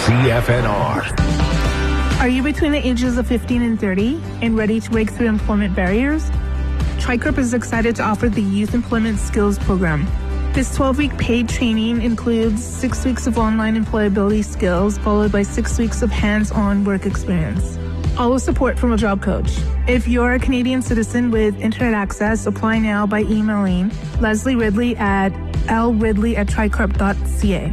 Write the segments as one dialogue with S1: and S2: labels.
S1: CFNR.
S2: Are you between the ages of 15 and 30 and ready to break through employment barriers? TriCorp is excited to offer the Youth Employment Skills Program. This 12-week paid training includes 6 weeks of online employability skills, followed by 6 weeks of hands-on work experience. All with support from a job coach. If you're a Canadian citizen with internet access, apply now by emailing Leslie Ridley at lridley@tricorp.ca.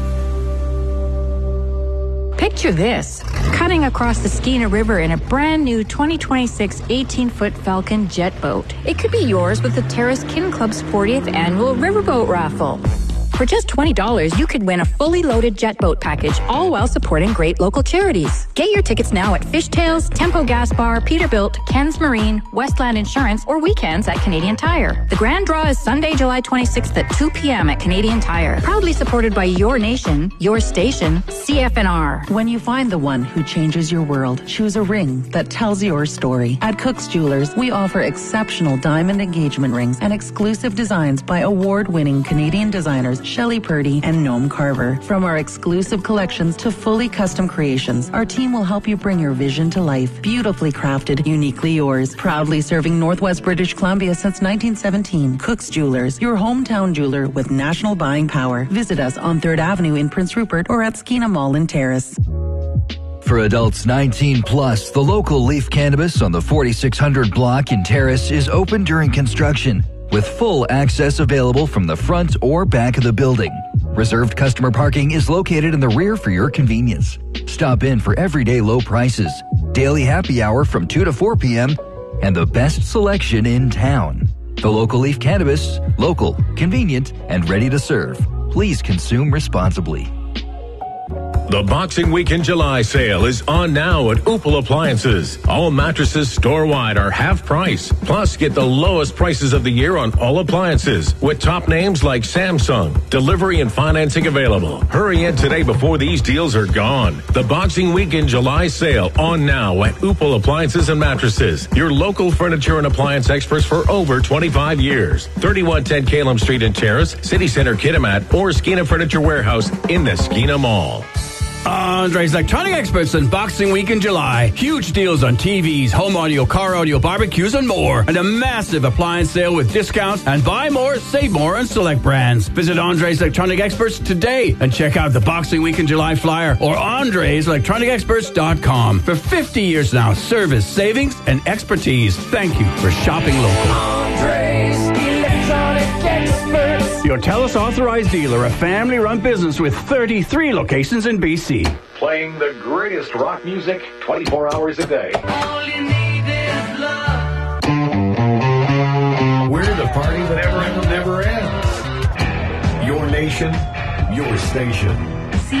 S3: Picture this, cutting across the Skeena River in a brand new 2026 18-foot Falcon jet boat. It could be yours with the Terrace Kin Club's 40th annual Riverboat Raffle. For just $20, you could win a fully loaded jet boat package, all while supporting great local charities. Get your tickets now at Fishtails, Tempo Gas Bar, Peterbilt, Ken's Marine, Westland Insurance, or weekends at Canadian Tire. The grand draw is Sunday, July 26th at 2 p.m. at Canadian Tire. Proudly supported by your nation, your station, CFNR.
S4: When you find the one who changes your world, choose a ring that tells your story. At Cook's Jewelers, we offer exceptional diamond engagement rings and exclusive designs by award-winning Canadian designers Shelley Purdy and Noam Carver. From our exclusive collections to fully custom creations, our team will help you bring your vision to life. Beautifully crafted, uniquely yours. Proudly serving Northwest British Columbia since 1917. Cook's Jewelers, your hometown jeweler with national buying power. Visit us on 3rd Avenue in Prince Rupert or at Skeena Mall in Terrace.
S5: For adults 19 plus, the local Leaf Cannabis on the 4600 block in Terrace is open during construction, with full access available from the front or back of the building. Reserved customer parking is located in the rear for your convenience. Stop in for everyday low prices, daily happy hour from 2 to 4 p.m., and the best selection in town. The local Leaf Cannabis, local, convenient, and ready to serve. Please consume responsibly.
S1: The Boxing Week in July sale is on now at Upal Appliances. All mattresses store-wide are half price. Plus, get the lowest prices of the year on all appliances with top names like Samsung. Delivery and financing available. Hurry in today before these deals are gone. The Boxing Week in July sale on now at Upal Appliances and Mattresses. Your local furniture and appliance experts for over 25 years. 3110 Calum Street in Terrace, City Center Kitimat, or Skeena Furniture Warehouse in the Skeena Mall.
S6: Andre's Electronic Experts in Boxing Week in July. Huge deals on TVs, home audio, car audio, barbecues, and more. And a massive appliance sale with discounts and buy more, save more on select brands. Visit Andre's Electronic Experts today and check out the Boxing Week in July flyer or andreselectronicexperts.com. For 50 years now, service, savings, and expertise. Thank you for shopping local.
S7: Andre's Electronic Experts.
S6: Your TELUS authorized dealer, a family-run business with 33 locations in BC.
S8: Playing the greatest rock music 24 hours a day.
S7: All you need is love.
S1: We're the party that never ends. Your nation, your station.